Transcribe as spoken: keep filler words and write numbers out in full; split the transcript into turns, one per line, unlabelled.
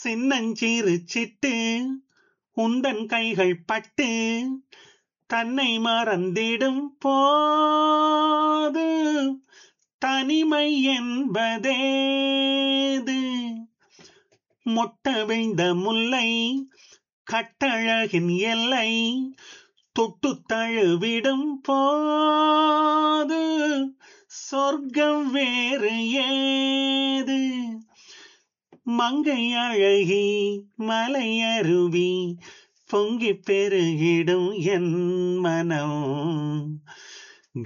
சின்னஞ்சிறு சிட்டு உந்தன் கைகள் பட்டு தன்னை மறந்திடும் போது தனிமை என்பதேது மொட்ட வைந்த முல்லை கட்டழகின் எல்லை தொட்டு தழுவிடும் போது சொர்க்கம் வேறு ஏது மங்கை அழகி மலை அருவி பொங்கி பெருகிடும் என் மனம்